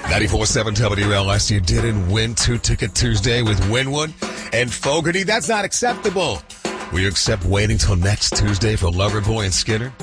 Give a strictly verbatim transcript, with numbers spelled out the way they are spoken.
ninety-four point seven W L S, you didn't win Two-Ticket Tuesday with Winwood and Fogarty. That's not acceptable. Will you accept waiting till next Tuesday for Loverboy and Skinner?